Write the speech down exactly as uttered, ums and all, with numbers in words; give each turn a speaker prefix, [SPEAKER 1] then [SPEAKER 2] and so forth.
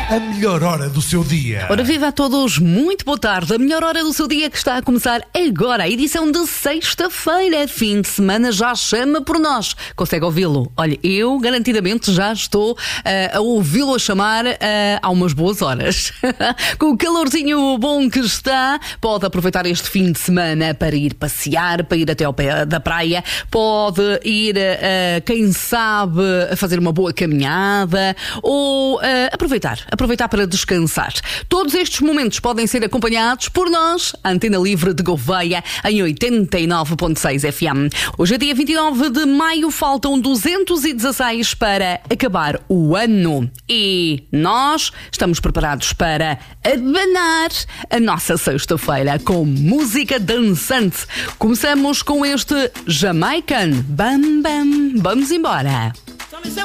[SPEAKER 1] A melhor hora do seu dia.
[SPEAKER 2] Ora, viva a todos, muito boa tarde. A melhor hora do seu dia que está a começar agora. A edição de sexta-feira. Fim de semana já chama por nós. Consegue ouvi-lo? Olha, eu garantidamente já estou uh, a ouvi-lo a chamar uh, há umas boas horas. Com o calorzinho bom que está, pode aproveitar este fim de semana para ir passear, para ir até ao pé da praia. Pode ir, uh, quem sabe, a fazer uma boa caminhada ou uh, aproveitar. Aproveitar para descansar. Todos estes momentos podem ser acompanhados por nós, a Antena Livre de Gouveia, em oitenta e nove ponto seis F M. Hoje é dia vinte e nove de maio, faltam duzentos e dezasseis para acabar o ano. E nós estamos preparados para abanar a nossa sexta-feira com música dançante. Começamos com este Jamaican Bam Bam. Vamos embora.